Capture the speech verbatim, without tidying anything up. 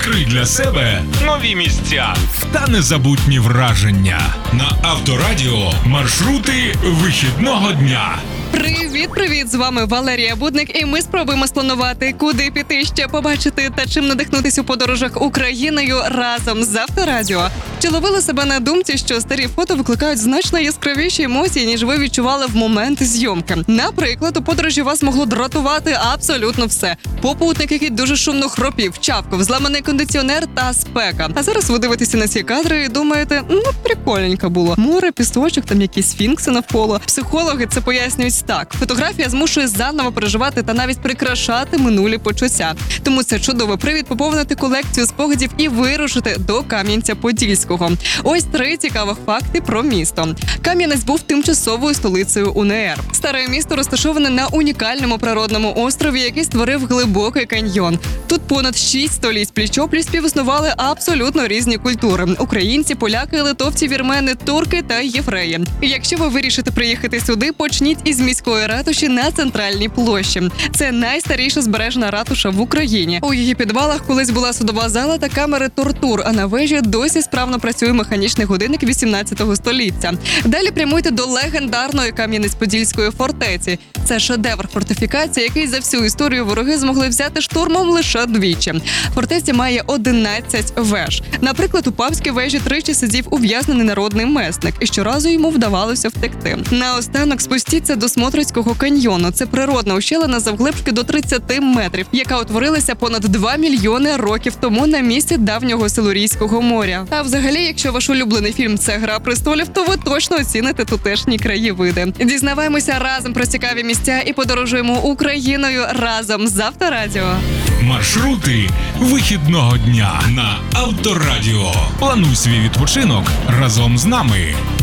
Відкрий для себе нові місця та незабутні враження. На Авторадіо маршрути вихідного дня. Привіт-привіт! З вами Валерія Будник, і ми спробуємо спланувати, куди піти ще побачити та чим надихнутись у подорожах Україною разом з Авторадіо. Чи ловили себе на думці, що старі фото викликають значно яскравіші емоції, ніж ви відчували в момент зйомки? Наприклад, у подорожі вас могло дратувати абсолютно все. Попутник, який дуже шумно хропів, чавкав, зламаний кондиціонер та спека. А зараз ви дивитеся на ці кадри і думаєте, ну, прикольненько було. Море, пісочок, там якісь сфінкси навколо. Психологи це пояснюють так. Фотографія змушує заново переживати та навіть прикрашати минулі почуття. Тому це чудовий привід поповнити колекцію спогадів і вирушити до Кам'янця-Подільського. Ось три цікавих факти про місто. Кам'янець був тимчасовою столицею УНР. Старе місто розташоване на унікальному природному острові, який створив глибокий каньйон. Тут понад шість століть пліч-опліч співіснували абсолютно різні культури – українці, поляки, литовці, вірмени, турки та євреї. Якщо ви вирішите приїхати сюди, почніть із міської ратуші на центральній площі. Це найстаріша збережена ратуша в Україні. У її підвалах колись була судова зала та камери тортур, а на вежі досі справно працює механічний годинник вісімнадцятого століття. Далі прямуйте до легендарної Кам'янець-Подільської фортеці. Це шедевр фортифікації, який за всю історію вороги змогли взяти штурмом лише двічі. Фортеця має одинадцять веж. Наприклад, у Павській вежі тричі сидів ув'язнений народний месник, і щоразу йому вдавалося втекти. Наостанок спустіться до Смотрицького каньйону. Це природна ущелина завглибшки до тридцяти метрів, яка утворилася понад два мільйони років тому на місці давнього Силурійського моря. А взагалі, якщо ваш улюблений фільм – це «Гра престолів», то ви точно оціните тутешні краєвиди. Дізнаваємося разом про цікаві місця і подорожуємо Україною разом з Авторадіо. Маршрути вихідного дня на Авторадіо. Плануй свій відпочинок разом з нами.